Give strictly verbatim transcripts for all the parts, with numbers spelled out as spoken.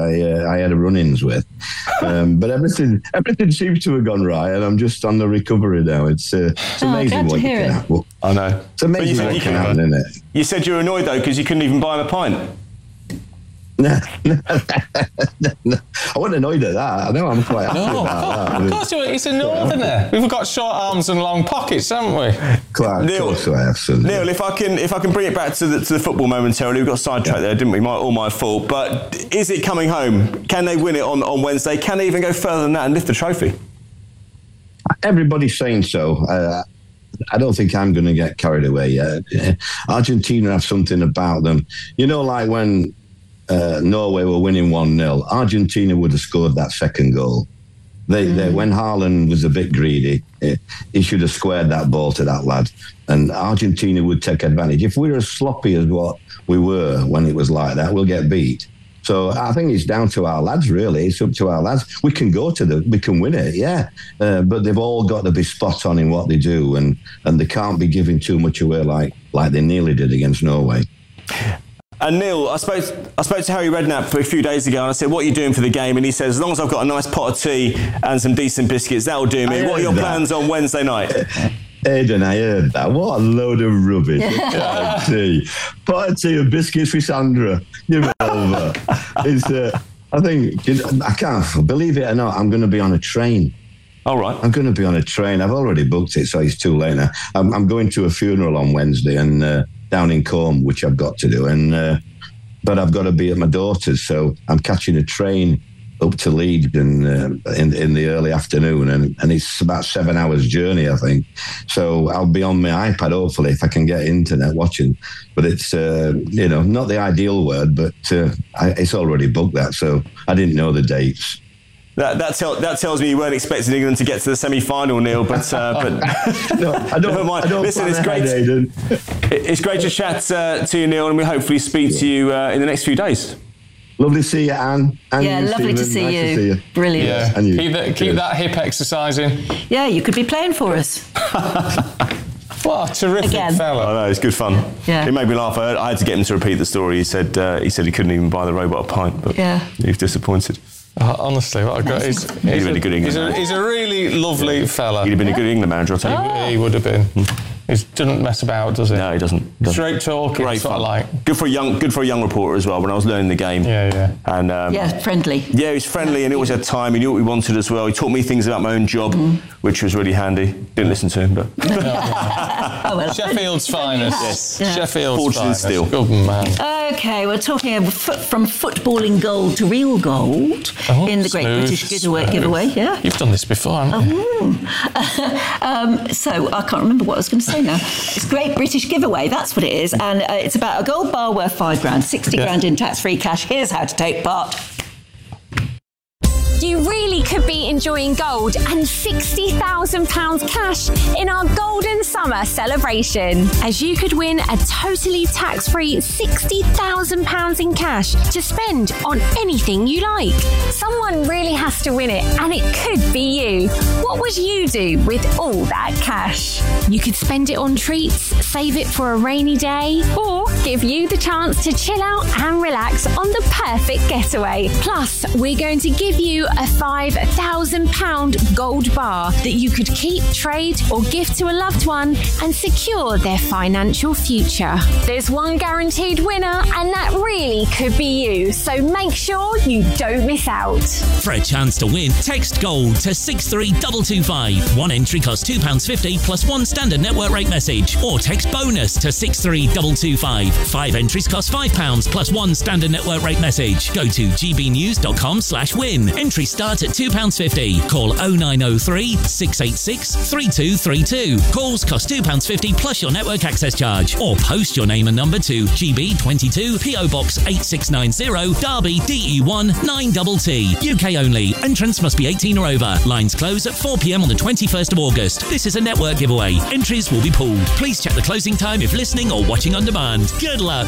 I uh, I had a run-ins with. Um, but everything everything seems to have gone right, and I'm just on the recovery now. It's, uh, it's amazing oh, what you hear can it. happen. I know. It's amazing what can happen, isn't it? You said you were annoyed, though, because you couldn't even buy him a pint. No, no, no, no. I wasn't annoyed at that. I know I'm quite happy No, about that. of course, it's a northerner. We've got short arms and long pockets, haven't we? Quite, Neil, of course I have, son. Neil, if I can, if I can bring it back to the to the football momentarily, we got sidetracked yeah. there, didn't we? My, all my fault. But is it coming home? Can they win it on, on Wednesday? Can they even go further than that and lift the trophy? Everybody's saying so. Uh, I don't think I'm going to get carried away yet. Argentina have something about them. You know, like when Uh, Norway were winning one nil. Argentina would have scored that second goal. They, mm. they, when Haaland was a bit greedy, eh, he should have squared that ball to that lad. And Argentina would take advantage. If we're as sloppy as what we were when it was like that, we'll get beat. So I think it's down to our lads, really. It's up to our lads. We can go to the, we can win it, yeah. Uh, but they've all got to be spot on in what they do, and, and they can't be giving too much away like, like they nearly did against Norway. And Neil, I spoke, I spoke to Harry Redknapp a few days ago, and I said, what are you doing for the game? And he says, as long as I've got a nice pot of tea and some decent biscuits, that'll do me. What are your that. plans on Wednesday night? Aidan, I heard that. What a load of rubbish. Pot of tea. Pot of tea and biscuits for Sandra. Give it over. It's, uh, I think, I can't, believe it or not, I'm going to be on a train. All right. I'm going to be on a train. I've already booked it, so it's too late now. I'm, I'm going to a funeral on Wednesday, and... Uh, down in Combe, which I've got to do, and uh, but I've got to be at my daughter's, so I'm catching a train up to Leeds and uh, in in the early afternoon, and, and it's about seven hours journey, I think. So I'll be on my iPad, hopefully, if I can get internet watching. But it's uh, you know, not the ideal word, but uh, I, it's already booked that, so I didn't know the dates. That that, tell, that tells me you weren't expecting England to get to the semi-final, Neil. But uh, but no, I don't. Never mind. I don't Listen, it's great. Ahead, it's great to chat uh, to you, Neil, and we hopefully speak yeah. to you uh, in the next few days. Lovely to see you, Anne. And yeah, you, lovely to see, nice you. to see you. Brilliant. Yeah. And you. Keep, that, keep that hip exercising. Yeah, you could be playing for us. What a terrific Again. fella. I know, it's good fun. Yeah. It made me laugh. I, heard, I had to get him to repeat the story. He said uh, he said he couldn't even buy the robot a pint, but yeah. he was disappointed. Oh, honestly, what a great... He's, he's, he's, a, a, good he's, a, he's a really lovely fella. He'd have been a good England manager, I'll tell you. He, he would have been. He doesn't mess about, does he? No, he doesn't. doesn't. Straight talking, Great sort fun. of like. Good for a young, good for a young reporter as well. When I was learning the game, yeah, yeah, and um, yeah, friendly. Yeah, he was friendly, and he always had time. He knew what we wanted as well. He taught me things about my own job, mm-hmm. which was really handy. Didn't listen to him, but oh, well. Sheffield's finest. Yes, yeah. Sheffield's Forged finest. Steel. Good man. Okay, we're talking about foot, from footballing gold to real gold oh, in the Great smooth, British giveaway. giveaway yeah, you've done this before, haven't you? Oh. um, so I can't remember what I was going to say now. It's Great British Giveaway, that's what it is, and uh, it's about a gold bar worth five grand, sixty yeah. grand in tax-free cash. Here's how to take part. You really could be enjoying gold and sixty thousand pounds cash in our Golden Summer celebration, as you could win a totally tax-free sixty thousand pounds in cash to spend on anything you like. Someone really has to win it, and it could be you. What would you do with all that cash? You could spend it on treats, save it for a rainy day, or give you the chance to chill out and relax on the perfect getaway. Plus, we're going to give you a five thousand pounds gold bar that you could keep, trade, or gift to a loved one and secure their financial future. There's one guaranteed winner, and that really could be you, so make sure you don't miss out. For a chance to win, text GOLD to six three two two five. One entry costs two pounds fifty plus one standard network rate message, or text BONUS to six three two two five. Five entries cost five pounds plus one standard network rate message. Go to gbnews.com slash win. Entry start at two pounds fifty. Call oh nine oh three, six eight six, three two three two. Calls cost two pounds fifty plus your network access charge. Or post your name and number to G B twenty-two, P O Box eight six nine zero, Derby, D E one nine T T. U K only. Entrance must be eighteen or over. Lines close at four p.m. on the twenty-first of August. This is a network giveaway. Entries will be pooled. Please check the closing time if listening or watching on demand. Good luck.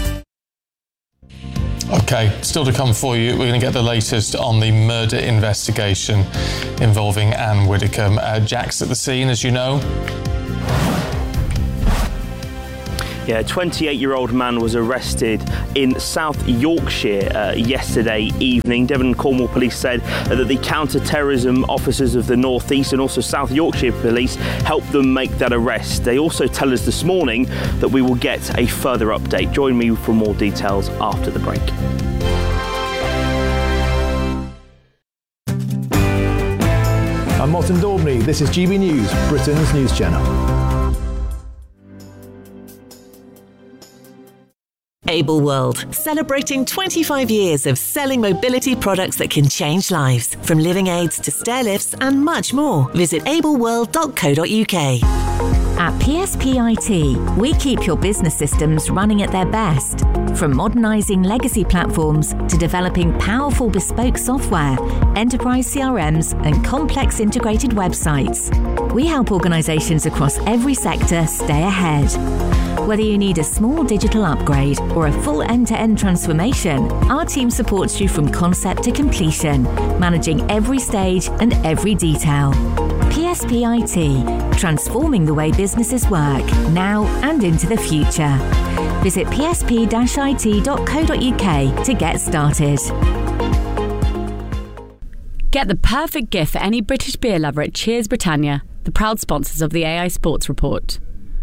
OK, still to come for you, we're going to get the latest on the murder investigation involving Anne Widdecombe. Uh, Jack's at the scene, as you know. Yeah, a twenty-eight-year-old man was arrested in South Yorkshire uh, yesterday evening. Devon and Cornwall Police said uh, that the counter-terrorism officers of the North East and also South Yorkshire Police helped them make that arrest. They also tell us this morning that we will get a further update. Join me for more details after the break. I'm Martin Daubney. This is G B News, Britain's news channel. Able World, celebrating twenty-five years of selling mobility products that can change lives. From living aids to stair lifts and much more. Visit able world dot co dot uk. At P S P I T, we keep your business systems running at their best. From modernising legacy platforms to developing powerful bespoke software, enterprise C R Ms and complex integrated websites. We help organisations across every sector stay ahead. Whether you need a small digital upgrade or a full end-to-end transformation, our team supports you from concept to completion, managing every stage and every detail. P S P I T, transforming the way businesses work, now and into the future. Visit p s p dash i t dot co dot u k to get started. Get the perfect gift for any British beer lover at Cheers Britannia, the proud sponsors of the A I Sports Report.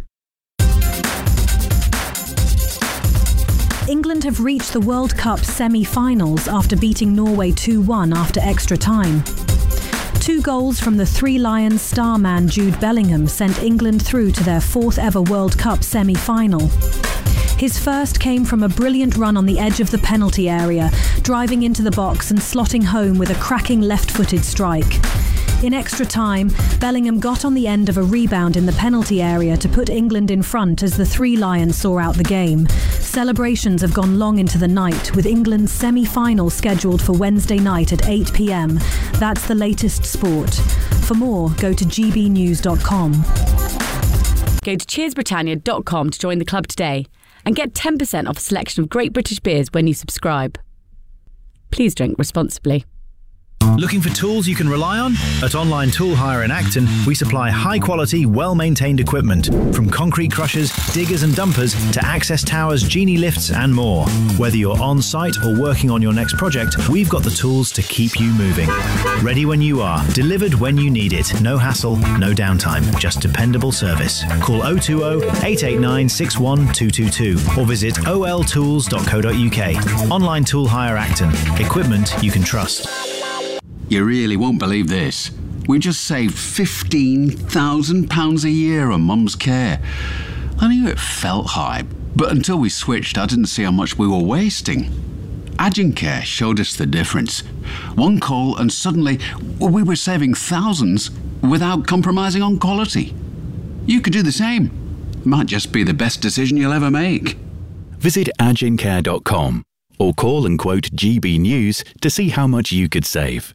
England have reached the World Cup semi-finals after beating Norway two one after extra time. Two goals from the Three Lions star man Jude Bellingham sent England through to their fourth ever World Cup semi-final. His first came from a brilliant run on the edge of the penalty area, driving into the box and slotting home with a cracking left-footed strike. In extra time, Bellingham got on the end of a rebound in the penalty area to put England in front as the Three Lions saw out the game. Celebrations have gone long into the night, with England's semi-final scheduled for Wednesday night at eight p m. That's the latest sport. For more, go to g b news dot com. Go to cheers britannia dot com to join the club today and get ten percent off a selection of great British beers when you subscribe. Please drink responsibly. Looking for tools you can rely on? At Online Tool Hire in Acton, we supply high-quality, well-maintained equipment, from concrete crushers, diggers and dumpers to access towers, genie lifts and more. Whether you're on-site or working on your next project, we've got the tools to keep you moving. Ready when you are, delivered when you need it. No hassle, no downtime, just dependable service. Call oh two oh, eight eight nine, six one two two two or visit o l tools dot co dot u k. Online Tool Hire Acton. Equipment you can trust. You really won't believe this. We just saved fifteen thousand pounds a year on Mum's care. I knew it felt high, but until we switched, I didn't see how much we were wasting. Agencare showed us the difference. One call and suddenly we were saving thousands without compromising on quality. You could do the same. Might just be the best decision you'll ever make. Visit agencare dot com or call and quote G B News to see how much you could save.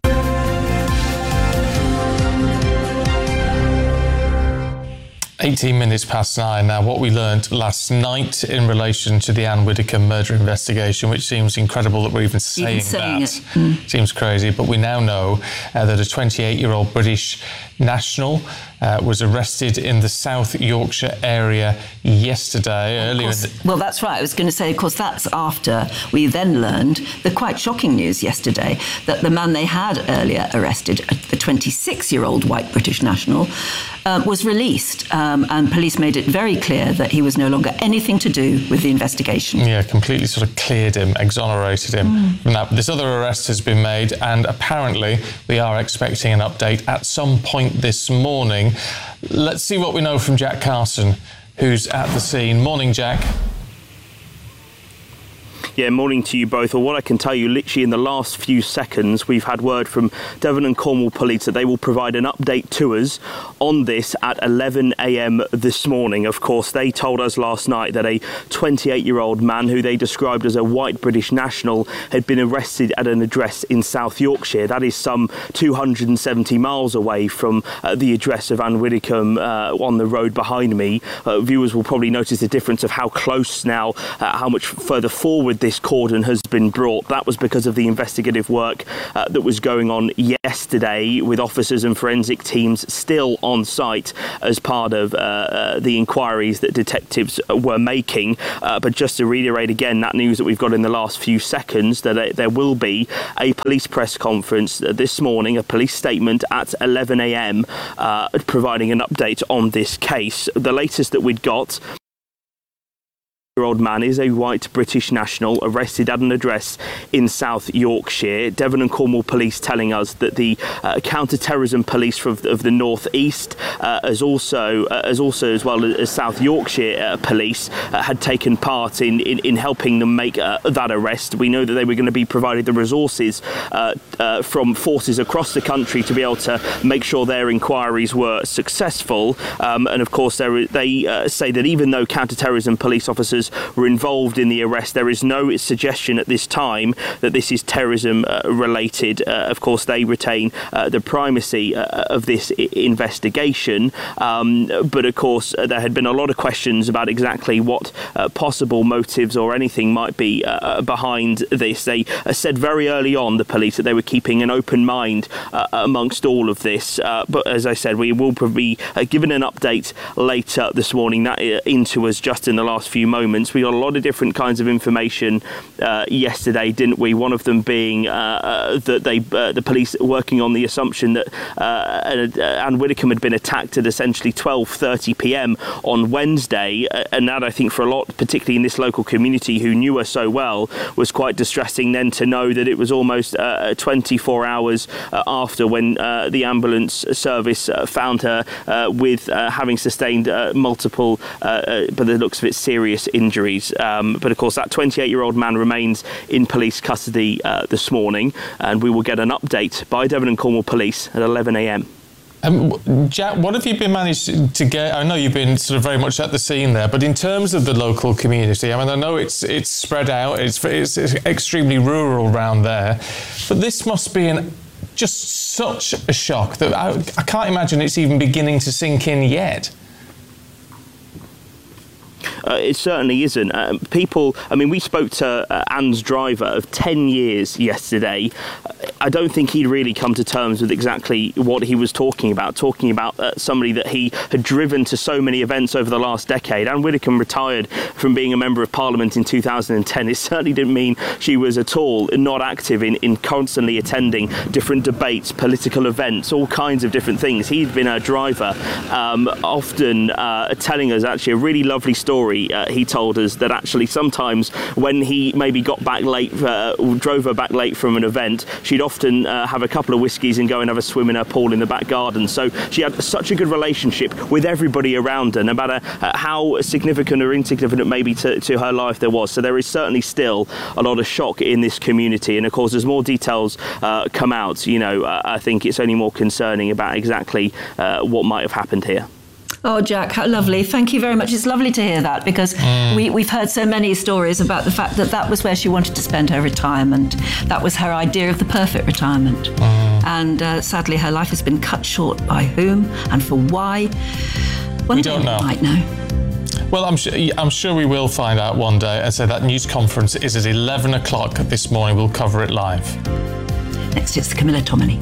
eighteen minutes past nine now. What we learned last night in relation to the Anne Widdecombe murder investigation, which seems incredible that we're even saying, even saying that. It. Mm. Seems crazy, but we now know uh, that a twenty-eight-year-old British national uh, was arrested in the South Yorkshire area yesterday. Earlier course, in the- well, that's right. I was going to say, of course, that's after we then learned the quite shocking news yesterday that the man they had earlier arrested, the twenty-six-year-old white British national, uh, was released. Um, and police made it very clear that he was no longer anything to do with the investigation. Yeah, completely sort of cleared him, exonerated him mm. from that. This other arrest has been made, and apparently we are expecting an update at some point this morning. Let's see what we know from Jack Carson, who's at the scene. Morning, Jack. Yeah, morning to you both. Well, what I can tell you, literally in the last few seconds, we've had word from Devon and Cornwall Police that they will provide an update to us on this at eleven a m this morning. Of course, they told us last night that a twenty-eight-year-old man who they described as a white British national had been arrested at an address in South Yorkshire. That is some two hundred seventy miles away from uh, the address of Anne Widdecombe uh, on the road behind me. Uh, viewers will probably notice the difference of how close now, uh, how much further forward this cordon has been brought. That was because of the investigative work uh, that was going on yesterday, with officers and forensic teams still on site as part of uh, uh, the inquiries that detectives were making. Uh, but just to reiterate again that news that we've got in the last few seconds, that uh, there will be a police press conference this morning, a police statement at eleven a.m. Uh, providing an update on this case. The latest that we'd got: year-old man is a white British national arrested at an address in South Yorkshire. Devon and Cornwall police telling us that the uh, counter-terrorism police from, of the North East, uh, as also uh, as also as well as South Yorkshire uh, police, uh, had taken part in, in, in helping them make uh, that arrest. We know that they were going to be provided the resources uh, uh, from forces across the country to be able to make sure their inquiries were successful. Um, and of course, there, they uh, say that even though counter-terrorism police officers were involved in the arrest, there is no suggestion at this time that this is terrorism uh, related. Uh, of course, they retain uh, the primacy uh, of this I- investigation. Um, but of course, uh, there had been a lot of questions about exactly what uh, possible motives or anything might be uh, behind this. They uh, said very early on, the police, that they were keeping an open mind uh, amongst all of this. Uh, but as I said, we will be uh, given an update later this morning that uh, into us just in the last few moments. We got a lot of different kinds of information uh, yesterday, didn't we? One of them being uh, uh, that they, uh, the police working on the assumption that uh, Anne Widdecombe had been attacked at essentially twelve thirty p.m. on Wednesday, uh, and that, I think, for a lot, particularly in this local community who knew her so well, was quite distressing then to know that it was almost uh, twenty-four hours uh, after when uh, the ambulance service uh, found her uh, with uh, having sustained uh, multiple, uh, uh, by the looks of it, serious injuries. Injuries. Um, but of course, that twenty-eight-year-old man remains in police custody uh, this morning, and we will get an update by Devon and Cornwall Police at eleven a.m. Um, Jack, what have you been managed to get? I know you've been sort of very much at the scene there, but in terms of the local community, I mean, I know it's it's spread out, it's, it's, it's extremely rural around there, but this must be an just such a shock that I, I can't imagine it's even beginning to sink in yet. Uh, it certainly isn't. Um, people, I mean, we spoke to uh, Anne's driver of ten years yesterday. I don't think he'd really come to terms with exactly what he was talking about, talking about uh, somebody that he had driven to so many events over the last decade. Anne Widdecombe retired from being a Member of Parliament in two thousand ten. It certainly didn't mean she was at all not active in, in constantly attending different debates, political events, all kinds of different things. He'd been a driver, um, often uh, telling us actually a really lovely story. Uh, he told us that actually sometimes when he maybe got back late, uh, drove her back late from an event, she'd often uh, have a couple of whiskies and go and have a swim in her pool in the back garden. So she had such a good relationship with everybody around her, no matter uh, how significant or insignificant maybe to, to her life there was. So there is certainly still a lot of shock in this community. And of course, as more details uh, come out, you know, uh, I think it's only more concerning about exactly uh, what might have happened here. Oh, Jack, how lovely. Thank you very much. It's lovely to hear that, because mm. we, we've heard so many stories about the fact that that was where she wanted to spend her retirement. That was her idea of the perfect retirement. Mm. And uh, sadly, her life has been cut short. By whom and for why? One we day don't know. We might know. Well, I'm sure, I'm sure we will find out one day. And so that news conference is at eleven o'clock this morning. We'll cover it live. Next, it's Camilla Tominey.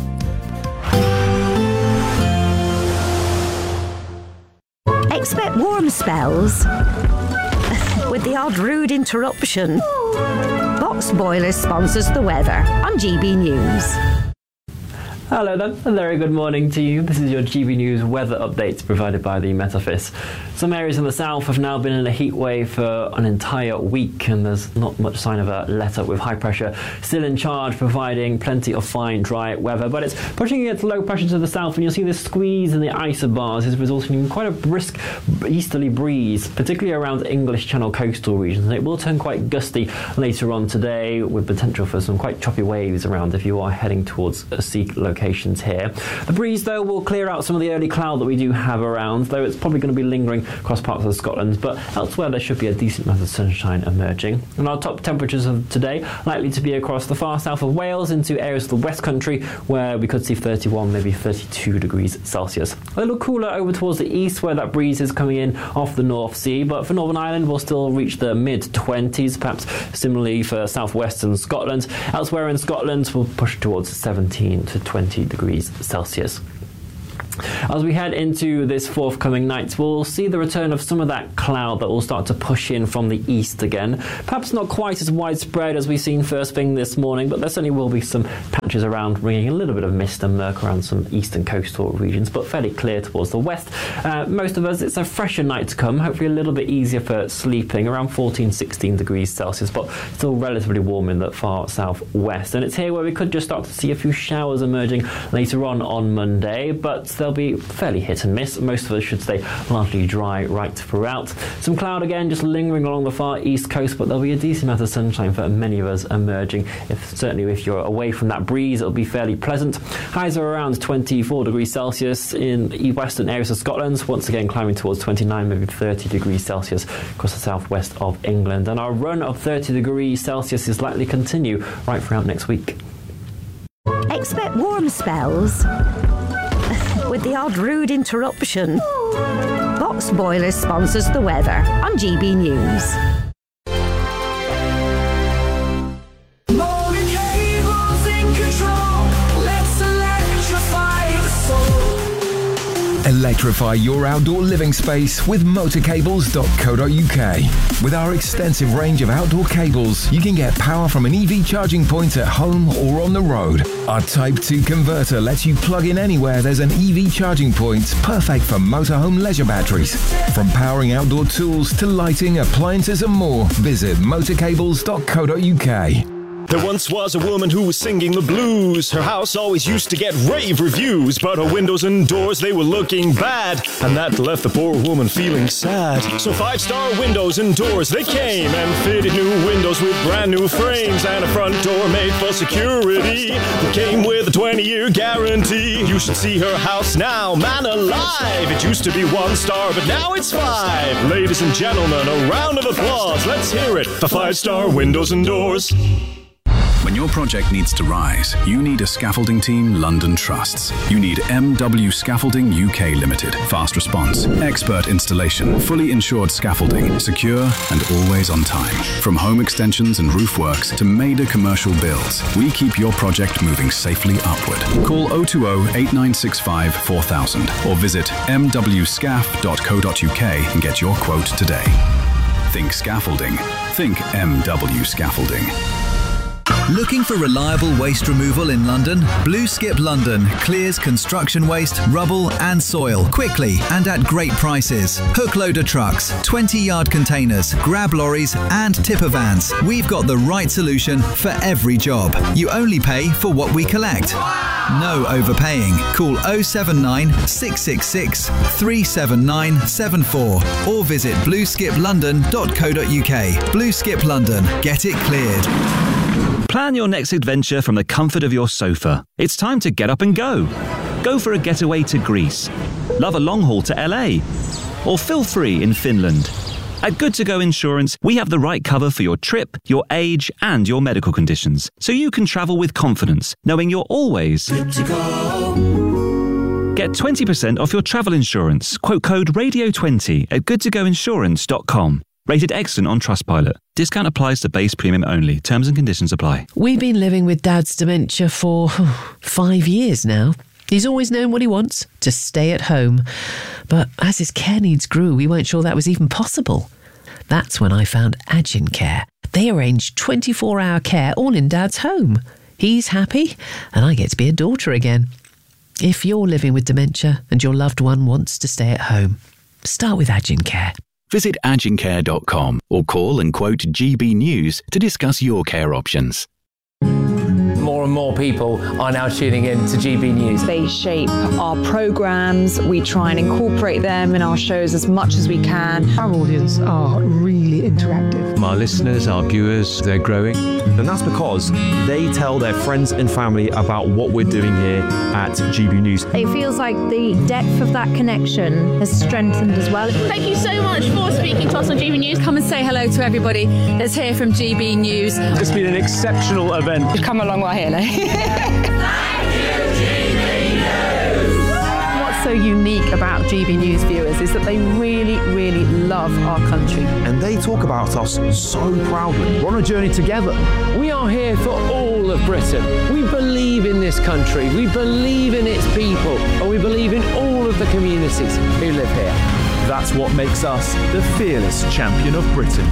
Expect warm spells with the odd rude interruption. Box Boilers sponsors the weather on G B News. Hello then, a very good morning to you. This is your G B News weather updates provided by the Met Office. Some areas in the south have now been in a heat wave for an entire week, and there's not much sign of a let-up, with high pressure still in charge, providing plenty of fine, dry weather. But it's pushing against low pressure to the south, and you'll see this squeeze in the isobars is resulting in quite a brisk easterly breeze, particularly around English Channel coastal regions. It will turn quite gusty later on today, with potential for some quite choppy waves around if you are heading towards a sea location. locations here. The breeze, though, will clear out some of the early cloud that we do have around, though it's probably going to be lingering across parts of Scotland, but elsewhere there should be a decent amount of sunshine emerging. And our top temperatures of today likely to be across the far south of Wales into areas of the West Country, where we could see thirty-one, maybe thirty-two degrees Celsius. A little cooler over towards the east, where that breeze is coming in off the North Sea, but for Northern Ireland we'll still reach the mid-twenties, perhaps similarly for southwestern Scotland. Elsewhere in Scotland we'll push towards seventeen to twenty degrees Celsius. As we head into this forthcoming night, we'll see the return of some of that cloud that will start to push in from the east again. Perhaps not quite as widespread as we've seen first thing this morning, but there certainly will be some patches around, bringing a little bit of mist and murk around some eastern coastal regions, but fairly clear towards the west. Uh, most of us, it's a fresher night to come, hopefully a little bit easier for sleeping, around fourteen, sixteen degrees Celsius, but still relatively warm in the far southwest. And it's here where we could just start to see a few showers emerging later on on Monday, but they'll be fairly hit and miss. Most of us should stay largely dry right throughout. Some cloud again just lingering along the far east coast, but there'll be a decent amount of sunshine for many of us emerging. If certainly if you're away from that breeze, it'll be fairly pleasant. Highs are around twenty-four degrees Celsius in western areas of Scotland, once again climbing towards twenty-nine, maybe thirty degrees Celsius across the southwest of England. And our run of thirty degrees Celsius is likely to continue right throughout next week. Expect warm spells with the odd rude interruption. Box Boilers sponsors the weather on G B News. Electrify your outdoor living space with motor cables dot co dot U K. With our extensive range of outdoor cables, you can get power from an E V charging point at home or on the road. Our Type two converter lets you plug in anywhere there's an E V charging point, perfect for motorhome leisure batteries. From powering outdoor tools to lighting, appliances and more, visit motor cables dot co dot U K. There once was a woman who was singing the blues. Her house always used to get rave reviews, but her windows and doors, they were looking bad, and that left the poor woman feeling sad. So Five Star Windows and Doors, they came and fitted new windows with brand new frames and a front door made for security that came with a twenty-year guarantee. You should see her house now, man alive. It used to be one star, but now it's five. Ladies and gentlemen, a round of applause. Let's hear it for Five Star Windows and Doors. When your project needs to rise, you need a scaffolding team London trusts. You need M W Scaffolding U K Limited. Fast response, expert installation, fully insured scaffolding, secure and always on time. From home extensions and roof works to major commercial builds, we keep your project moving safely upward. Call oh two oh, eight nine six five, four thousand or visit m w scaf dot co dot U K and get your quote today. Think scaffolding. Think M W Scaffolding. Looking for reliable waste removal in London? Blue Skip London clears construction waste, rubble and soil quickly and at great prices. Hook loader trucks, twenty yard containers, grab lorries and tipper vans. We've got the right solution for every job. You only pay for what we collect. No overpaying. Call oh seven nine, six six six, three seven nine seven four or visit blue skip london dot co dot U K. Blue Skip London. Get it cleared. Plan your next adventure from the comfort of your sofa. It's time to get up and go. Go for a getaway to Greece. Love a long haul to L A. Or feel free in Finland. At Good To Go Insurance, we have the right cover for your trip, your age, and your medical conditions, so you can travel with confidence, knowing you're always good to go. Get twenty percent off your travel insurance. Quote code radio twenty at good to go insurance dot com. Rated excellent on Trustpilot. Discount applies to base premium only. Terms and conditions apply. We've been living with Dad's dementia for oh, five years now. He's always known what he wants, to stay at home. But as his care needs grew, we weren't sure that was even possible. That's when I found Agin Care. They arrange twenty-four hour care all in Dad's home. He's happy, and I get to be a daughter again. If you're living with dementia and your loved one wants to stay at home, start with Agin Care. Visit agin care dot com or call and quote G B News to discuss your care options. More more and more people are now tuning in to G B News. They shape our programmes. We try and incorporate them in our shows as much as we can. Our audience are really interactive. Our listeners, our viewers, they're growing. And that's because they tell their friends and family about what we're doing here at G B News. It feels like the depth of that connection has strengthened as well. Thank you so much for speaking to us on G B News. Come and say hello to everybody that's here from G B News. It's been an exceptional event. We've come a long way here now. So unique about G B News viewers is that they really, really love our country. And they talk about us so proudly. We're on a journey together. We are here for all of Britain. We believe in this country, we believe in its people, and we believe in all of the communities who live here. That's what makes us the fearless champion of Britain.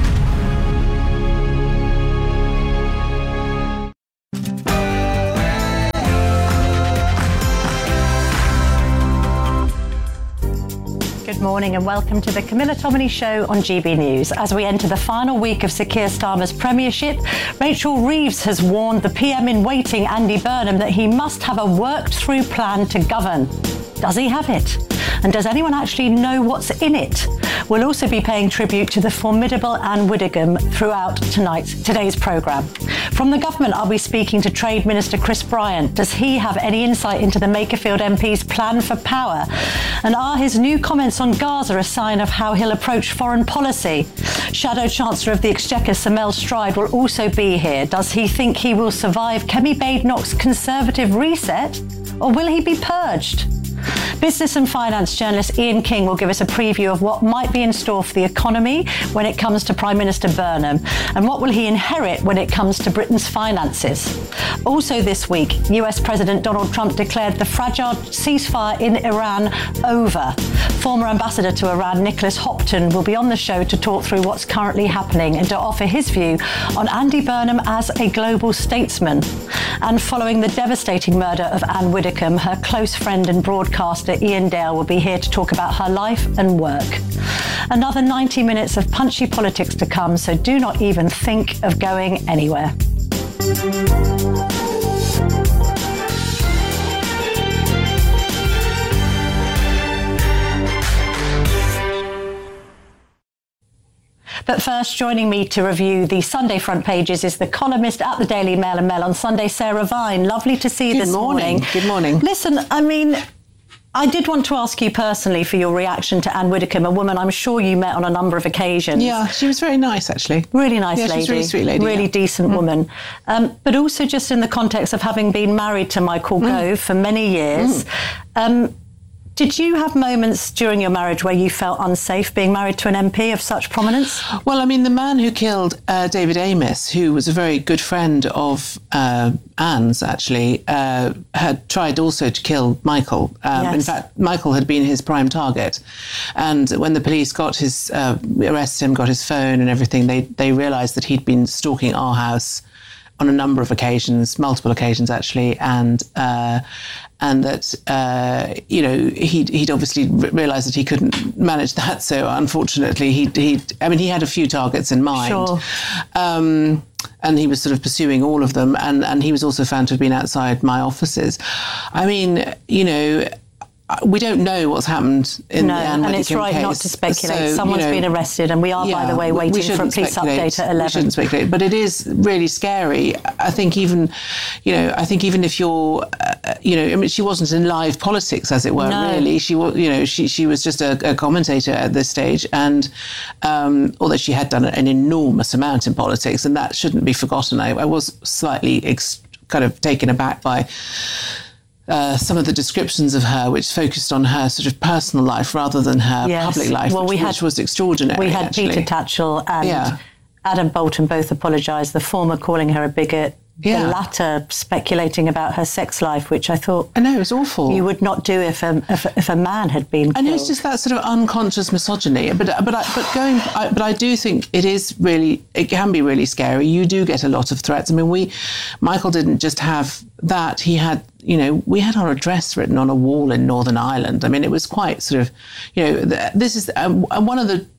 Good morning and welcome to the Camilla Tominey Show on G B News. As we enter the final week of Sir Keir Starmer's premiership, Rachel Reeves has warned the P M in waiting, Andy Burnham, that he must have a worked-through plan to govern. Does he have it? And does anyone actually know what's in it? We'll also be paying tribute to the formidable Anne Widdecombe throughout tonight's today's programme. From the government, I'll be speaking to Trade Minister Chris Bryant. Does he have any insight into the Makerfield M P's plan for power? And are his new comments on Gaza a sign of how he'll approach foreign policy? Shadow Chancellor of the Exchequer, Sir Mel Stride, will also be here. Does he think he will survive Kemi Badenoch's Conservative reset? Or will he be purged? Business and finance journalist Ian King will give us a preview of what might be in store for the economy when it comes to Prime Minister Burnham, and what will he inherit when it comes to Britain's finances. Also this week, U S President Donald Trump declared the fragile ceasefire in Iran over. Former Ambassador to Iran Nicholas Hopton will be on the show to talk through what's currently happening and to offer his view on Andy Burnham as a global statesman. And following the devastating murder of Anne Widdecombe, her close friend and broadcaster Ian Dale will be here to talk about her life and work. Another ninety minutes of punchy politics to come, so do not even think of going anywhere. But first, joining me to review the Sunday front pages is the columnist at the Daily Mail and Mail on Sunday, Sarah Vine. Lovely to see you Good this morning. morning. Good morning. Listen, I mean, I did want to ask you personally for your reaction to Anne Widdecombe, a woman I'm sure you met on a number of occasions. Yeah, she was very nice, actually. Really nice yeah, lady. She's a really sweet lady. Really yeah. decent mm. woman. Um, but also just in the context of having been married to Michael mm. Gove for many years. Mm. Um, Did you have moments during your marriage where you felt unsafe being married to an M P of such prominence? Well, I mean, the man who killed uh, David Amess, who was a very good friend of uh, Anne's, actually, uh, had tried also to kill Michael. Um, yes. In fact, Michael had been his prime target. And when the police got his, uh, arrested him, got his phone and everything, they, they realised that he'd been stalking our house on a number of occasions, multiple occasions, actually, and... Uh, and that, uh, you know, he'd, he'd obviously realised that he couldn't manage that. So, unfortunately, he'd, he'd, I mean, he had a few targets in mind. Sure. Um, and he was sort of pursuing all of them. And, and he was also found to have been outside my offices. I mean, you know... We don't know what's happened in no, the Anne and it's right case. not to speculate. So, Someone's you know, been arrested, and we are, yeah, by the way, waiting for a police speculate. update at eleven. We shouldn't speculate, but it is really scary. I think even, you know, I think even if you're, uh, you know, I mean, she wasn't in live politics, as it were. No. Really, she was, you know, she she was just a, a commentator at this stage, and um, although she had done an enormous amount in politics, and that shouldn't be forgotten. I, I was slightly ex- kind of taken aback by. Uh, some of the descriptions of her, which focused on her sort of personal life rather than her yes. public life, well, which, we had, which was extraordinary. We had actually. Peter Tatchell and yeah. Adam Bolton both apologised, the former calling her a bigot, yeah. the latter speculating about her sex life, which I thought... I know, it was awful. You would not do if a, if, if a man had been And killed. it's just that sort of unconscious misogyny. But but I, but going, I, but I do think it is really, it can be really scary. You do get a lot of threats. I mean, we, Michael didn't just have that. He had, you know, we had our address written on a wall in Northern Ireland. I mean, it was quite sort of, you know, this is um, one of the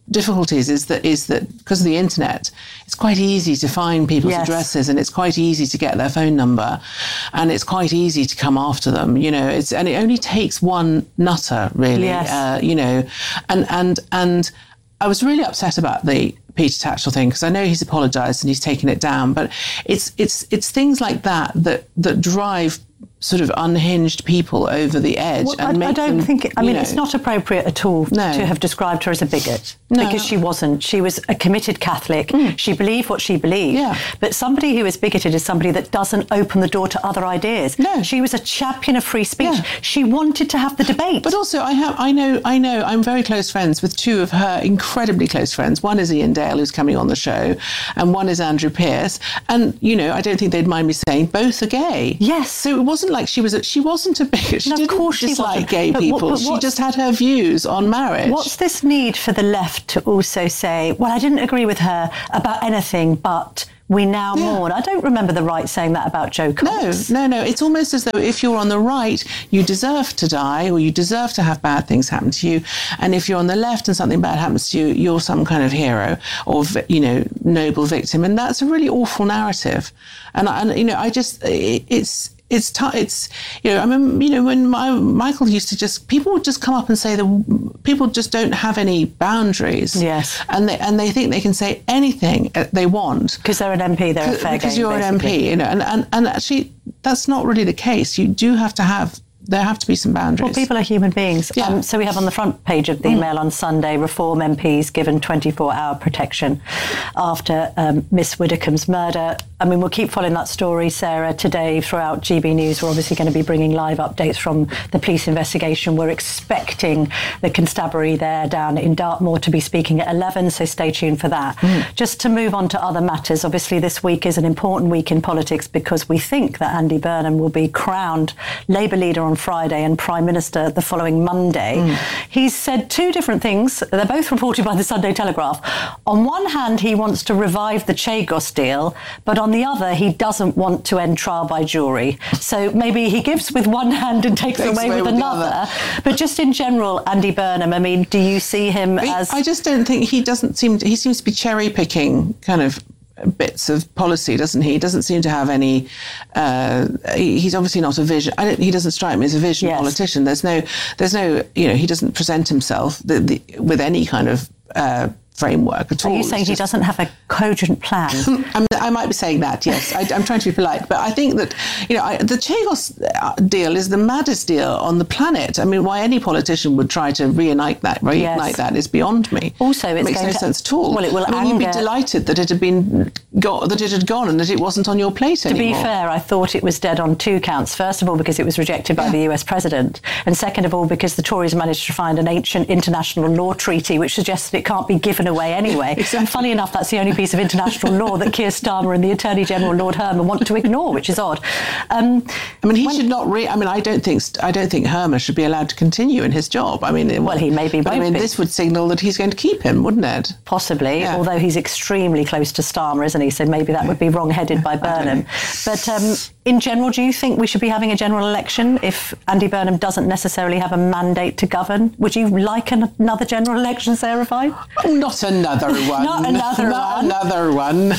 difficulties is that is that because of the internet, it's quite easy to find people's Yes. addresses, and it's quite easy to get their phone number, and it's quite easy to come after them. You know, it's and it only takes one nutter, really. Yes. Uh, you know, and and and I was really upset about the Peter Tatchell thing, because I know he's apologised and he's taken it down, but it's it's it's things like that that that drive sort of unhinged people over the edge. Well, and I, make I don't them, think, it, I you mean, know- it's not appropriate at all No. to have described her as a bigot. No. Because she wasn't. She was a committed Catholic. She believed what she believed. Yeah. But somebody who is bigoted is somebody that doesn't open the door to other ideas. No. She was a champion of free speech. She wanted to have the debate. But also, I have, I know, I know, I'm very close friends with two of her incredibly close friends. One is Ian Dale, who's coming on the show, and one is Andrew Pearce. And you know, I don't think they'd mind me saying both are gay. Yes. So it wasn't like she was. A, she wasn't a bigot. She No, of didn't course she dislike wasn't. gay But what- people. but she what's- just had her views on marriage. What's this need for the left to also say, well, I didn't agree with her about anything, but we now mourn? I don't remember the right saying that about Jo Cox. No, no, no. It's almost as though if you're on the right, you deserve to die, or you deserve to have bad things happen to you. And if you're on the left and something bad happens to you, you're some kind of hero or, vi- you know, noble victim. And that's a really awful narrative. And, I- and you know, I just, it, it's, It's, t- it's, you know, I mean, you know, when my, Michael used to just, people would just come up and say that people just don't have any boundaries. Yes. And they, and they think they can say anything uh, they want. Because they're an M P, they're a fair Because game, you're an basically. M P, you know, and, and, and actually that's not really the case. You do have to have, there have to be some boundaries. Well, people are human beings. Yeah. Um, so we have on the front page of the Mm. Mail on Sunday, Reform M Ps given twenty-four hour protection after um, Miss Widdicombe's murder. I mean, we'll keep following that story, Sarah. Today, throughout G B News, we're obviously going to be bringing live updates from the police investigation. We're expecting the constabulary there down in Dartmoor to be speaking at eleven, so stay tuned for that. Mm. Just to move on to other matters, obviously this week is an important week in politics because we think that Andy Burnham will be crowned Labour leader on Friday and Prime Minister the following Monday. Mm. He's said two different things. They're both reported by the Sunday Telegraph. On one hand, he wants to revive the Chagos deal, but on the other, he doesn't want to end trial by jury. So maybe he gives with one hand and takes, Takes away, away with, with the another. other. But just in general, Andy Burnham, I mean, do you see him I, as... I just don't think he doesn't seem to, he seems to be cherry picking kind of bits of policy, doesn't he? He doesn't seem to have any, uh, he, he's obviously not a vision, I don't, he doesn't strike me as a vision Yes. politician. There's no, there's no, you know, he doesn't present himself the, the, with any kind of uh, framework at Are all. you saying It's he just- doesn't have a cogent plan? I'm, I might be saying that, yes. I, I'm trying to be polite, but I think that, you know, I, the Chagos deal is the maddest deal on the planet. I mean, why any politician would try to reignite that, reignite Yes. that is beyond me. Also, it's it makes going no to- sense at all. well, it will I mean, you'd be anger- delighted that it had been got, that it had gone, and that it wasn't on your plate To anymore. be fair, I thought it was dead on two counts. First of all, because it was rejected by the U S president. And second of all, because the Tories managed to find an ancient international law treaty which suggests that it can't be given away anyway. And funny enough, that's the only piece of international law that Keir Starmer and the Attorney General, Lord Herman, want to ignore, which is odd. Um, I mean, he should not. Re- I mean, I don't think. I don't think Herman should be allowed to continue in his job. I mean, Well, he maybe But I won't mean, be. this would signal that he's going to keep him, wouldn't it? Possibly, Yeah. although he's extremely close to Starmer, isn't he? So maybe that would be wrong-headed by Burnham. But um, in general, do you think we should be having a general election if Andy Burnham doesn't necessarily have a mandate to govern? Would you like an- another general election, Sarah Fine? Oh, not another one. Not another Not one. another one.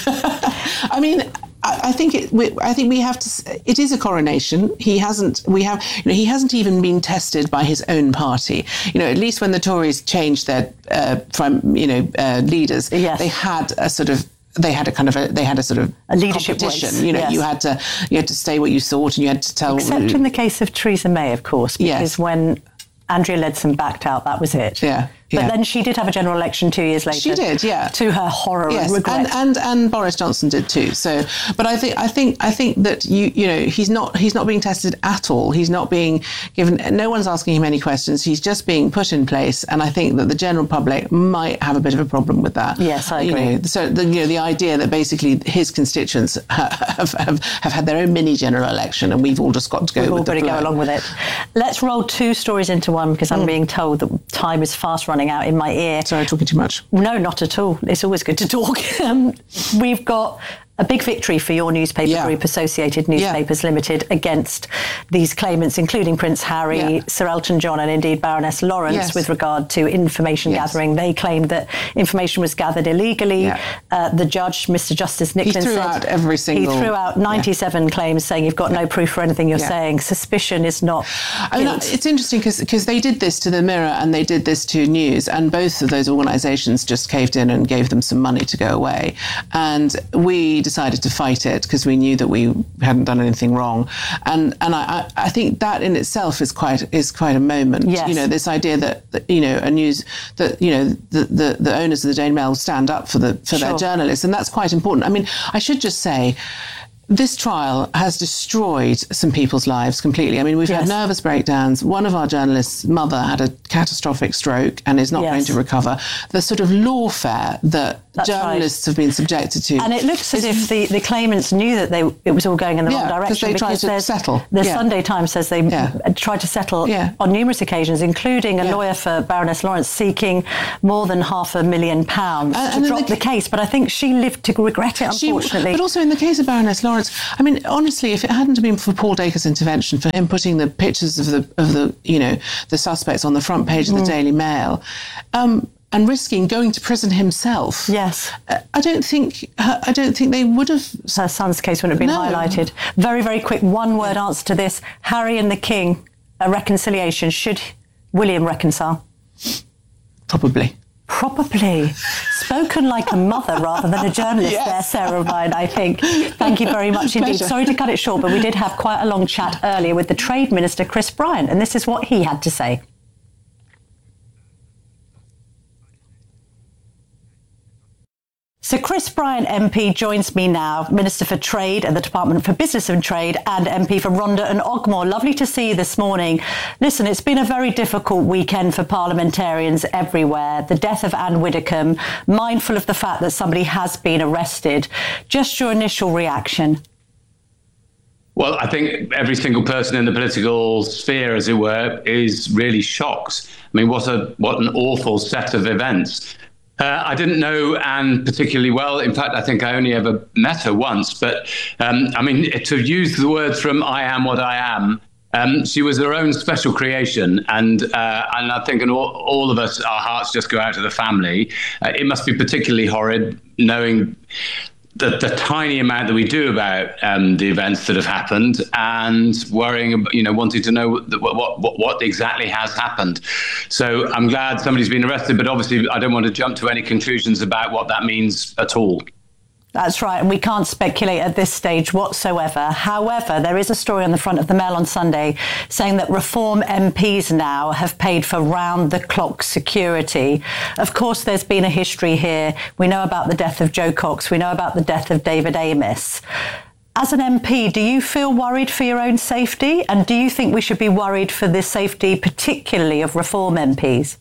I mean, I, I think it. We, I think we have to. s- It is a coronation. He hasn't. We have. You know, he hasn't even been tested by his own party. You know, at least when the Tories changed their uh, from you know uh, leaders, Yes. they had a sort of. They had a kind of a. They had a sort of A leadership competition. race, You know, yes. you had to. You had to say what you thought, and you had to tell. Except in the case of Theresa May, of course, because Yes. when Andrea Leadsom backed out, that was it. Yeah. But yeah. then she did have a general election two years later. She did, yeah. To her horror Yes, and regret. and, and and Boris Johnson did too. So, but I think I think I think that you you know he's not he's not being tested at all. He's not being given. No one's asking him any questions. He's just being put in place, and I think that the general public might have a bit of a problem with that. Yes, I You agree. know, so the, you know the idea that basically his constituents have have, have had their own mini general election, and we've all just got to go. We've all with got the to go flow. along with it. Let's roll two stories into one because I'm being told that time is fast running out in my ear. Sorry, talking too much. No, not at all. It's always good to talk. Um, we've got a big victory for your newspaper Yeah. group, Associated Newspapers Yeah. Limited, against these claimants, including Prince Harry, Yeah. Sir Elton John, and indeed Baroness Lawrence, Yes. with regard to information Yes. gathering. They claimed that information was gathered illegally. Yeah. Uh, the judge, Mister Justice Nicklin, threw said out every single- he threw out ninety-seven claims saying you've got no proof for anything you're Yeah. saying. Suspicion is not I mean, guilt. it's interesting because they did this to the Mirror and they did this to News, and both of those organisations just caved in and gave them some money to go away. And we decided to fight it because we knew that we hadn't done anything wrong. And and I, I think that in itself is quite is quite a moment. Yes. You know, this idea that, that you know a news that you know the, the the owners of the Daily Mail stand up for the for Sure. their journalists, and that's quite important. I mean, I should just say, this trial has destroyed some people's lives completely. I mean, we've Yes. had nervous breakdowns. One of our journalists' mother had a catastrophic stroke and is not Yes. going to recover. The sort of lawfare that That's journalists have been subjected to. And it looks as if the, the claimants knew that they it was all going in the Yeah, wrong 'cause direction. they tried to there's- settle. The Yeah. Sunday Times says they Yeah. tried to settle Yeah. on numerous occasions, including a Yeah. lawyer for Baroness Lawrence seeking more than half a million pounds And- to and then drop the- the case. But I think she lived to regret it, She- unfortunately. but also in the case of Baroness Lawrence, I mean, honestly, if it hadn't been for Paul Dacre's intervention, for him putting the pictures of the of the you know the suspects on the front page of the Mm. Daily Mail, um, and risking going to prison himself, yes, uh, I don't think uh, I don't think they would have. Her son's case wouldn't have been No. highlighted. Very, very quick one-word answer to this: Harry and the King, a reconciliation. Should William reconcile? Probably. Probably. Spoken like a mother rather than a journalist Yes. there, Sarah Ryan, I think. Thank you very much indeed. Pleasure. Sorry to cut it short, but we did have quite a long chat earlier with the Trade Minister, Chris Bryant, and this is what he had to say. So Chris Bryant M P joins me now, Minister for Trade and the Department for Business and Trade and M P for Rhondda and Ogmore. Lovely to see you this morning. Listen, it's been a very difficult weekend for parliamentarians everywhere. The death of Anne Widdecombe, mindful of the fact that somebody has been arrested. Just your initial reaction. Well, I think every single person in the political sphere, as it were, is really shocked. I mean, what a what an awful set of events. Uh, I didn't know Anne particularly well. In fact, I think I only ever met her once. But um, I mean, to use the words from I Am What I Am, um, she was her own special creation. And uh, and I think in all, all of us, our hearts just go out to the family. Uh, it must be particularly horrid knowing the, the tiny amount that we do about um, the events that have happened, and worrying, you know, wanting to know what, what, what, what exactly has happened. So I'm glad somebody's been arrested, but obviously I don't want to jump to any conclusions about what that means at all. That's right, and we can't speculate at this stage whatsoever. However, there is a story on the front of the Mail on Sunday saying that Reform M Ps now have paid for round-the-clock security. Of course, there's been a history here. We know about the death of Jo Cox. We know about the death of David Amess. As an M P, do you feel worried for your own safety? And do you think we should be worried for the safety, particularly of Reform M Ps?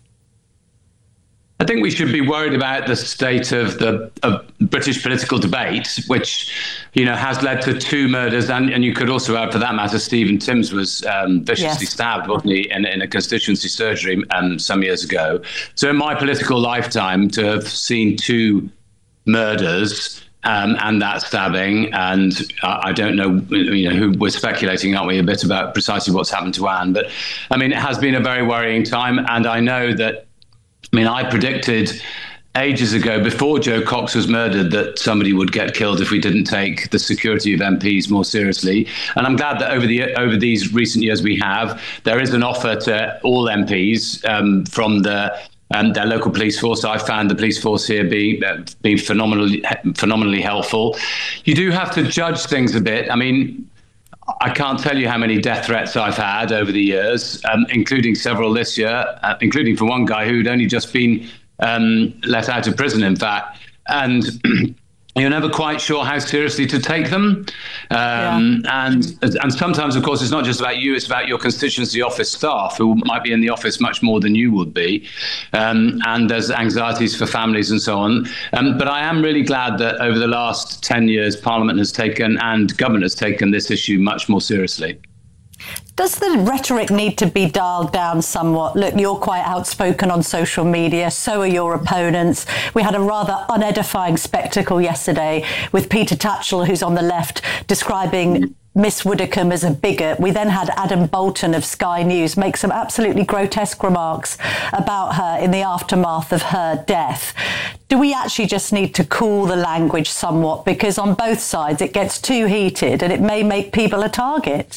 I think we should be worried about the state of the of British political debate, which, you know, has led to two murders. And, and you could also add, for that matter, Stephen Timms was um, viciously Yes. stabbed, wasn't he, in, in a constituency surgery um, some years ago. So in my political lifetime, to have seen two murders um, and that stabbing, and uh, I don't know, you know, who we're speculating, aren't we, a bit about precisely what's happened to Anne. But, I mean, it has been a very worrying time. And I know that, I mean, I predicted ages ago, before Jo Cox was murdered, that somebody would get killed if we didn't take the security of M Ps more seriously. And I'm glad that over the over these recent years we have. There is an offer to all M Ps um, from the um, their local police force. I found the police force here be uh, be phenomenally phenomenally helpful. You do have to judge things a bit. I mean, I can't tell you how many death threats I've had over the years, um, including several this year, uh, including from one guy who'd only just been um, let out of prison, in fact. And you're never quite sure how seriously to take them. Um, yeah. And and sometimes, of course, it's not just about you, it's about your constituency office staff who might be in the office much more than you would be. Um, and there's anxieties for families and so on. Um, but I am really glad that over the last ten years, Parliament has taken and government has taken this issue much more seriously. Does the rhetoric need to be dialed down somewhat? Look, you're quite outspoken on social media, so are your opponents. We had a rather unedifying spectacle yesterday with Peter Tatchell, who's on the left, describing Miss Widdicombe as a bigot. We then had Adam Bolton of Sky News make some absolutely grotesque remarks about her in the aftermath of her death. Do we actually just need to cool the language somewhat? Because on both sides it gets too heated and it may make people a target.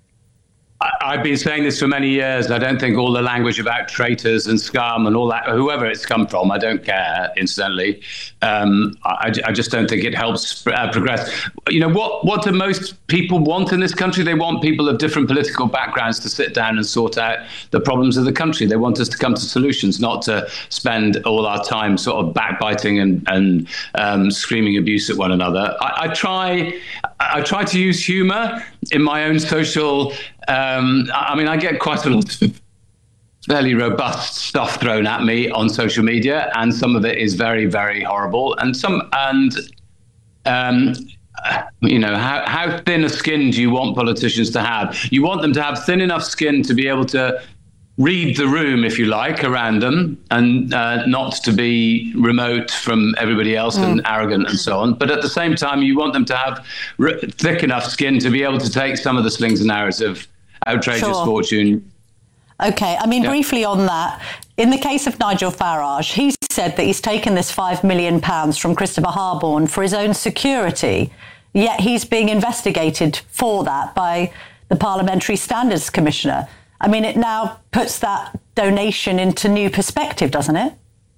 I've been saying this for many years. I don't think all the language about traitors and scum and all that, whoever it's come from, I don't care, incidentally. Um, I, I just don't think it helps uh, progress. You know, what, what do most people want in this country? They want people of different political backgrounds to sit down and sort out the problems of the country. They want us to come to solutions, not to spend all our time sort of backbiting and, and um, screaming abuse at one another. I, I try, I try to use humour in my own social. Um, I mean, I get quite a lot of fairly robust stuff thrown at me on social media, and some of it is very, very horrible. And some, and um, you know, how how thin a skin do you want politicians to have? You want them to have thin enough skin to be able to read the room, if you like, around them, and uh, not to be remote from everybody else mm. and arrogant and so on. But at the same time, you want them to have r- thick enough skin to be able to take some of the slings and arrows of outrageous sure. fortune. OK, I mean, yeah. briefly on that, in the case of Nigel Farage, he said that he's taken this five million pounds from Christopher Harborne for his own security, yet he's being investigated for that by the Parliamentary Standards Commissioner. I mean, it now puts that donation into new perspective, doesn't it?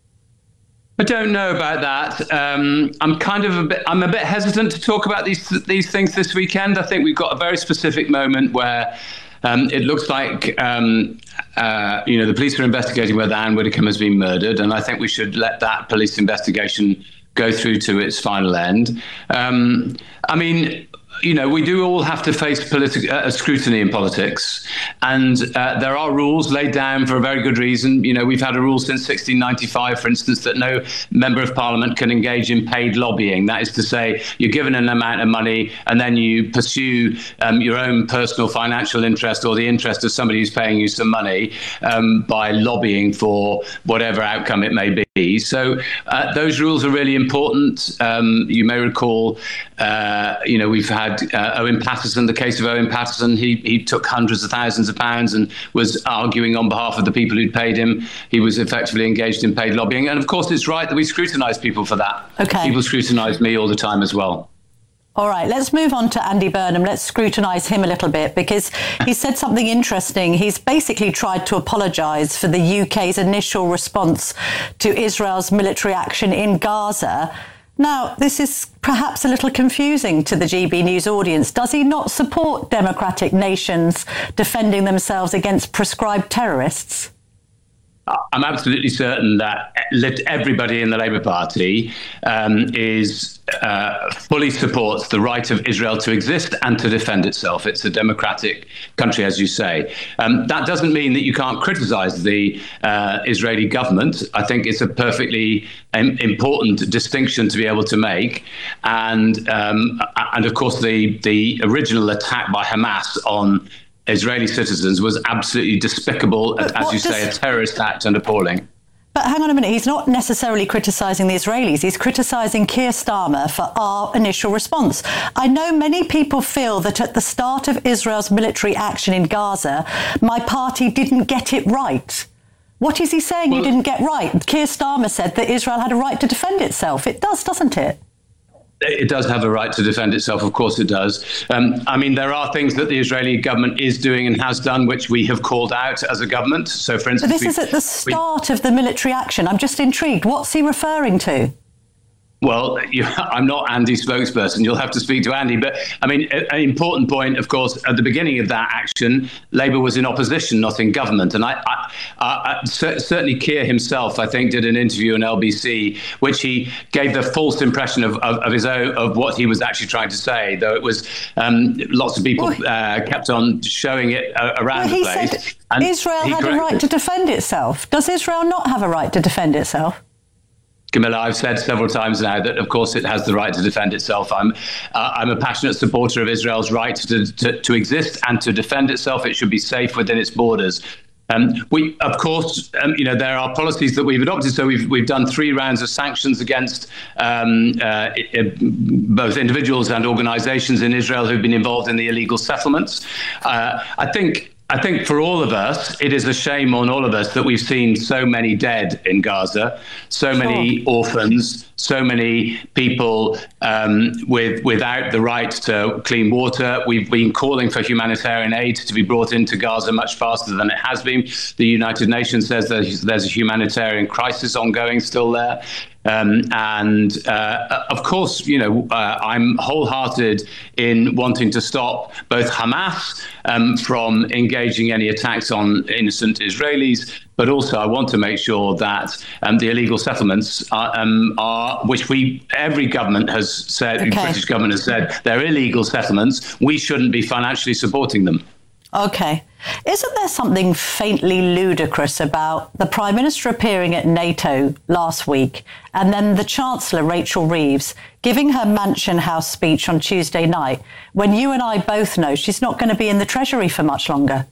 I don't know about that. Um, I'm kind of a bit. I'm a bit hesitant to talk about these these things this weekend. I think we've got a very specific moment where um, it looks like um, uh, you know the police are investigating whether Anne Widdecombe has been murdered, and I think we should let that police investigation go through to its final end. Um, I mean. You know, we do all have to face politi- uh, scrutiny in politics, and uh, there are rules laid down for a very good reason. You know, we've had a rule since sixteen ninety-five, for instance, that no member of parliament can engage in paid lobbying. That is to say, you're given an amount of money and then you pursue um, your own personal financial interest or the interest of somebody who's paying you some money um, by lobbying for whatever outcome it may be. So uh, those rules are really important. Um, you may recall, uh, you know, we've had Uh, Owen Paterson, the case of Owen Paterson. He he took hundreds of thousands of pounds and was arguing on behalf of the people who'd paid him. He was effectively engaged in paid lobbying. And of course, it's right that we scrutinise people for that. Okay. People scrutinise me all the time as well. All right, let's move on to Andy Burnham. Let's scrutinise him a little bit because he said something interesting. He's basically tried to apologise for the U K's initial response to Israel's military action in Gaza. Now, this is perhaps a little confusing to the G B News audience. Does he not support democratic nations defending themselves against proscribed terrorists? I'm absolutely certain that everybody in the Labour Party um, is uh, fully supports the right of Israel to exist and to defend itself. It's a democratic country, as you say. Um, that doesn't mean that you can't criticise the uh, Israeli government. I think it's a perfectly um, important distinction to be able to make. And um, and of course, the the original attack by Hamas on Israeli citizens was absolutely despicable, but as you does, say, a terrorist act and appalling. But hang on a minute, he's not necessarily criticising the Israelis, he's criticising Keir Starmer for our initial response. I know many people feel that at the start of Israel's military action in Gaza, my party didn't get it right. What is he saying well, you didn't get right? Keir Starmer said that Israel had a right to defend itself. It does, doesn't it? It does have a right to defend itself. Of course it does. Um, I mean, there are things that the Israeli government is doing and has done, which we have called out as a government. So, for instance... But this is at the start we, of the military action. I'm just intrigued. What's he referring to? Well, you, I'm not Andy's spokesperson. You'll have to speak to Andy. But, I mean, an important point, of course, at the beginning of that action, Labour was in opposition, not in government. And I, I, I, I certainly Keir himself, I think, did an interview on L B C, which he gave the false impression of, of, of his own, of what he was actually trying to say, though it was um, lots of people well, uh, kept on showing it uh, around well, the place. He said and Israel had a right to defend itself. Does Israel not have a right to defend itself? Camilla, I've said several times now that, of course, it has the right to defend itself. I'm, uh, I'm a passionate supporter of Israel's right to, to, to exist and to defend itself. It should be safe within its borders. Um, we, of course, um, you know, there are policies that we've adopted. So we've we've done three rounds of sanctions against um, uh, it, both individuals and organizations in Israel who've been involved in the illegal settlements. Uh, I think. I think for all of us, it is a shame on all of us that we've seen so many dead in Gaza, so many orphans, so many people um, with without the right to clean water. We've been calling for humanitarian aid to be brought into Gaza much faster than it has been. The United Nations says there's, there's a humanitarian crisis ongoing still there. Um, and uh, of course, you know, uh, I'm wholehearted in wanting to stop both Hamas um, from engaging any attacks on innocent Israelis, but also I want to make sure that um, the illegal settlements are, um, are, which we, every government has said, okay. the British government has said, they're illegal settlements. We shouldn't be financially supporting them. OK. Isn't there something faintly ludicrous about the Prime Minister appearing at NATO last week and then the Chancellor, Rachel Reeves, giving her Mansion House speech on Tuesday night when you and I both know she's not going to be in the Treasury for much longer?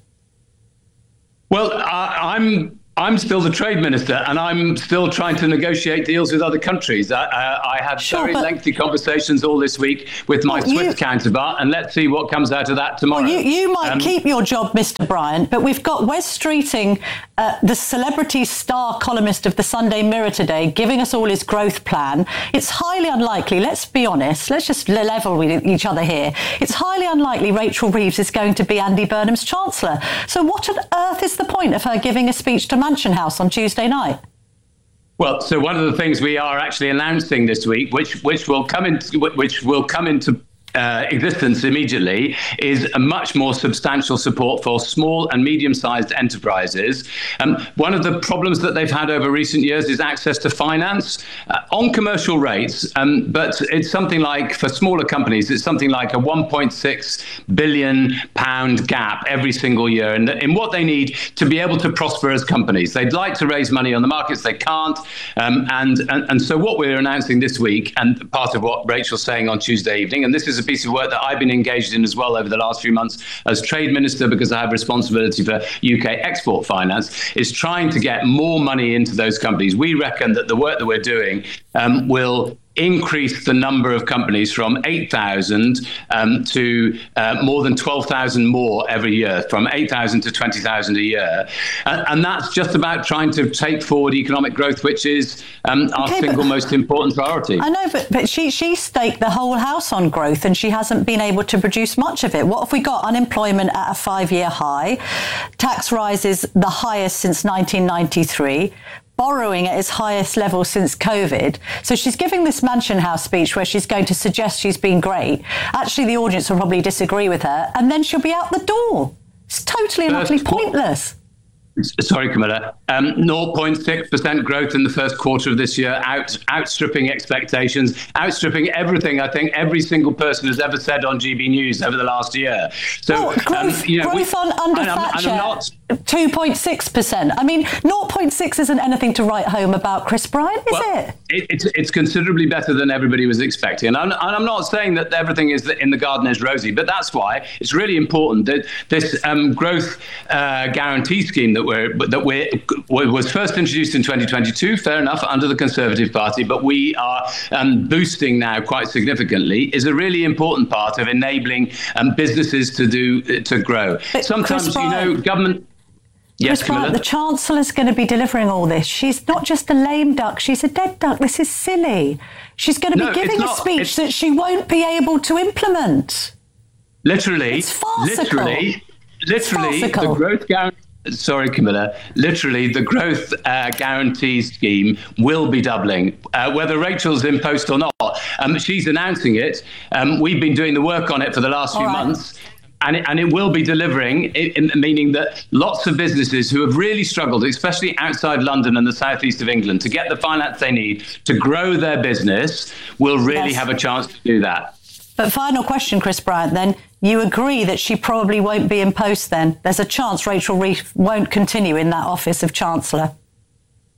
Well, I, I'm... I'm still the trade minister, and I'm still trying to negotiate deals with other countries. I, I, I had sure, very lengthy conversations all this week with my well, Swiss you, counterpart, and let's see what comes out of that tomorrow. Well, you, you might um, keep your job, Mister Bryant, but we've got Wes Streeting, uh, the celebrity star columnist of the Sunday Mirror today, giving us all his growth plan. It's highly unlikely, let's be honest, let's just level with each other here. It's highly unlikely Rachel Reeves is going to be Andy Burnham's Chancellor. So what on earth is the point of her giving a speech to Mansion House on Tuesday night? Well, so one of the things we are actually announcing this week, which which will come into which will come into Uh, existence immediately, is a much more substantial support for small and medium-sized enterprises. Um, one of the problems that they've had over recent years is access to finance uh, on commercial rates, um, but it's something like, for smaller companies, it's something like a one point six billion pound gap every single year in, in what they need to be able to prosper as companies. They'd like to raise money on the markets, they can't. Um, and, and, and so what we're announcing this week, and part of what Rachel's saying on Tuesday evening, and this is a piece of work that I've been engaged in as well over the last few months as trade minister, because I have responsibility for U K export finance, is trying to get more money into those companies. We reckon that the work that we're doing um, will increase the number of companies from eight thousand um, to uh, more than twelve thousand more every year, from eight thousand to twenty thousand a year. And, and that's just about trying to take forward economic growth, which is um, our okay, single most important priority. I know, but, but she, she staked the whole house on growth and she hasn't been able to produce much of it. What have we got? Unemployment at a five-year high, tax rises the highest since nineteen ninety-three, borrowing at its highest level since COVID. So she's giving this Mansion House speech where she's going to suggest she's been great. Actually, the audience will probably disagree with her, and then she'll be out the door. It's totally and utterly pointless. Sorry, Camilla. Um, zero point six percent growth in the first quarter of this year, out, outstripping expectations, outstripping everything I think every single person has ever said on G B News over the last year. So, well, growth, um, you know, growth we, on under and I'm, Thatcher, and I'm not, two point six percent. I mean, zero point six isn't anything to write home about, Chris Bryant, is well, it? it? It's it's considerably better than everybody was expecting. And I'm, and I'm not saying that everything is in the garden is rosy, but that's why it's really important that this um, growth uh, guarantee scheme that we're that we're was first introduced in twenty twenty-two, fair enough, under the Conservative Party, but we are um, boosting now quite significantly, is a really important part of enabling um, businesses to do to grow. But sometimes, you know, government. Yes, Chris Bryant, the Chancellor's going to be delivering all this. She's not just a lame duck, she's a dead duck. This is silly. She's going to no, be giving not, a speech that she won't be able to implement. Literally, it's farcical. literally, literally, it's farcical. the growth guarantee. Sorry, Camilla. Literally, the growth uh, guarantee scheme will be doubling, uh, whether Rachel's in post or not. Um, she's announcing it. Um, we've been doing the work on it for the last few right. months. And it, and it will be delivering, it, in, meaning that lots of businesses who have really struggled, especially outside London and the southeast of England, to get the finance they need to grow their business, will really yes. have a chance to do that. But final question, Chris Bryant, then. You agree that she probably won't be in post then? There's a chance Rachel Reeves won't continue in that office of Chancellor.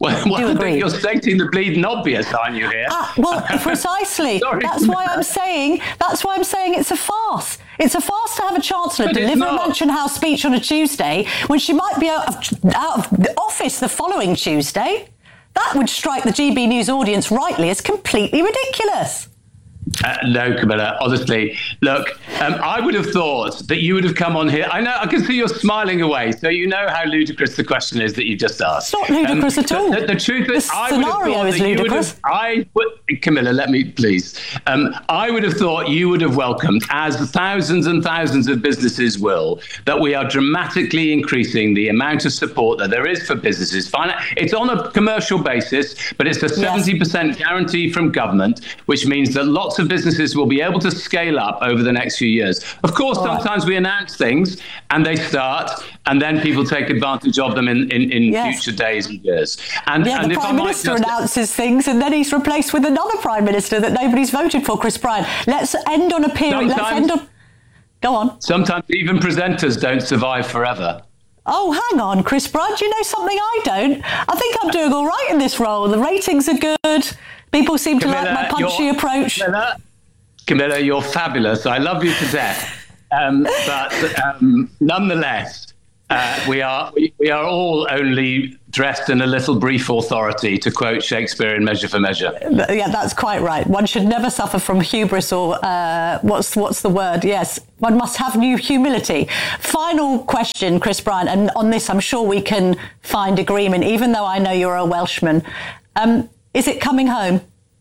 Well, well you're stating the bleeding obvious, aren't you here? Ah, well, precisely. That's why I'm saying. That's why I'm saying it's a farce. It's a farce to have a chancellor but deliver a Mansion House speech on a Tuesday when she might be out of, out of the office the following Tuesday. That would strike the G B News audience rightly as completely ridiculous. Uh, no, Camilla, honestly, look, um, I would have thought that you would have come on here. I know, I can see you're smiling away, so you know how ludicrous the question is that you just asked. It's not ludicrous um, at all. The, the, the truth is, the I would have thought is that ludicrous. you would have, I would, Camilla, let me, please. Um, I would have thought you would have welcomed, as thousands and thousands of businesses will, that we are dramatically increasing the amount of support that there is for businesses. It's on a commercial basis, but it's a seventy percent guarantee from government, which means that lots of businesses will be able to scale up over the next few years. Of course, All sometimes right. we announce things and they start, and then people take advantage of them in, in, in yes. future days and years. And, yeah, and the if Prime Minister just... announces things and then he's replaced with another Prime Minister that nobody's voted for, Chris Bryant. Let's end on a period. Let's end on... Go on. Sometimes even presenters don't survive forever. Oh, hang on, Chris Bryant. Do you know something I don't? I think I'm doing all right in this role. The ratings are good. People seem to Camilla, like my punchy approach. Camilla, Camilla, you're fabulous. I love you to death. Um, but um, nonetheless, uh, we are we, we are all only dressed in a little brief authority, to quote Shakespeare in Measure for Measure. Yeah, that's quite right. One should never suffer from hubris or uh, what's what's the word? Yes, one must have new humility. Final question, Chris Bryant, and on this I'm sure we can find agreement, even though I know you're a Welshman. Um, is it coming home?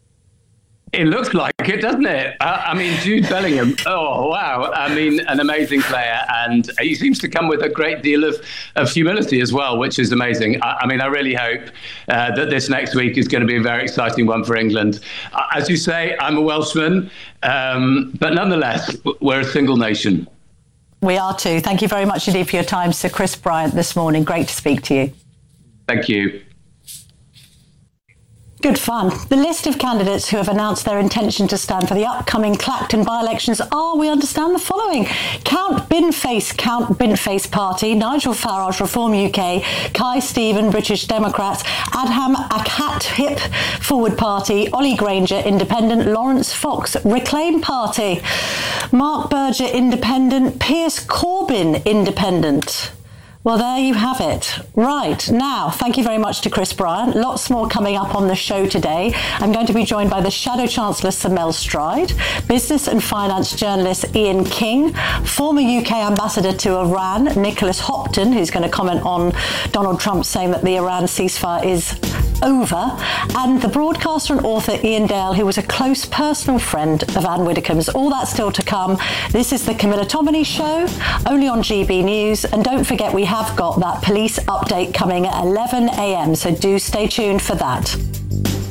It looks like it, doesn't it? Uh, I mean, Jude Bellingham, oh, wow. I mean, an amazing player. And he seems to come with a great deal of, of humility as well, which is amazing. I, I mean, I really hope uh, that this next week is going to be a very exciting one for England. Uh, as you say, I'm a Welshman, um, but nonetheless, we're a single nation. We are too. Thank you very much indeed for your time, Sir Chris Bryant, this morning. Great to speak to you. Thank you. Good fun. The list of candidates who have announced their intention to stand for the upcoming Clacton by-elections are, we understand, the following. Count Binface, Count Binface Party, Nigel Farage, Reform U K, Kai Stephen, British Democrats, Adham Akhat-Hip, Forward Party, Ollie Granger, Independent, Lawrence Fox, Reclaim Party, Mark Berger, Independent, Piers Corbyn, Independent. Well, there you have it. Right. Now, thank you very much to Chris Bryant. Lots more coming up on the show today. I'm going to be joined by the Shadow Chancellor, Sir Mel Stride, business and finance journalist Ian King, former U K ambassador to Iran, Nicholas Hopton, who's going to comment on Donald Trump saying that the Iran ceasefire is over, and the broadcaster and author Ian Dale, who was a close personal friend of Anne Widdecombe's. All that still to come. This is the Camilla Tominey Show, only on G B News. And don't forget, we have got that police update coming at eleven a.m, so do stay tuned for that.